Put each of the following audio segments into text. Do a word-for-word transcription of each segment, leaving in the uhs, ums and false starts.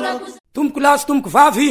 tomboko lasy tomboko vavy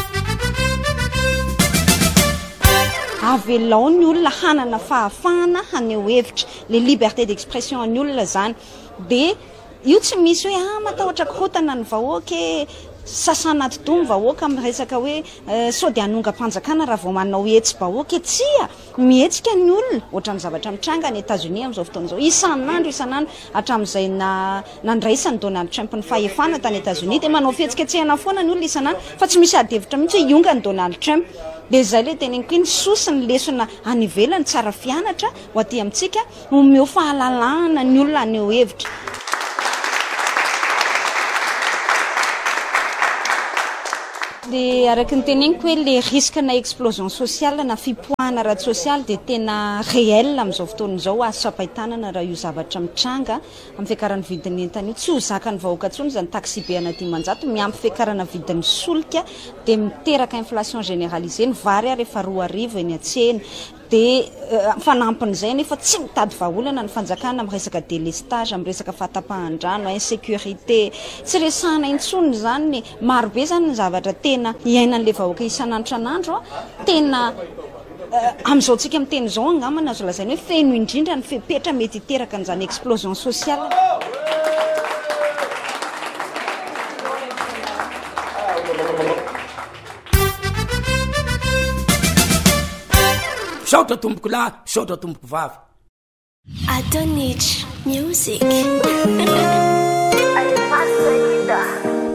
avelao ny olona hanana fahafahana haneho hevitra le liberté d'expression ny olona zany de io tsy misy hoe ah matahotra korotana ny vahoaka sasana aty domy vahoaka amin'ny resaka hoe sody hanonga-panjakana raha vao manao hetsy vahoaka tsia mihetsika ny olona ohatran'ny zavatra mitranga ny États-Unis amin'izao fotoan'izao isan'andro isan'andro hatramin'izay na nandraisany Donald Trump ny fahefana tany États-Unis dia manao fihetsiketsehana foana ny olona isan'andro fa tsy misy adihevitra mihitsy hoe ionga ny Donald Trump dia izay le teneniko iny sosi ny lesona any ivelany tsara fianatra ho aty amintsika omeo fahalalahana ny olona aneo hevitra. De araky ny teneniko hoe le risque na explosion sociale na fipoahana ara social de tena réel amin'izao fotoan'izao azo sapaitanana raha io zavatra mitranga amin'ny fiakarana vidin'ny entana io tsy ho zakany vahoaka ntsony zany taxi be ana dimanjato miampy fiakarana vidin'ny solika de miteraka inflation généralisée ny vary rehefa roa arivo eny an-tsena de fanampan'izay nefa tsy mitady vahaolana ny fanjakana amin'ny resaka délestage amin'ny resaka fahatapahan-drano insécurité tsy resahana intsony zany maro be zany ny zavatra tena iainan'le vahoaka isan'andro tena amin'izao tsika miteny zao angamana azo lazainy hoe feno indrindra ny fepetra mety hiteraka n'izany explosion sociale. Saotra tomboko lahy, saotra tomboko vavy. I don't need music. I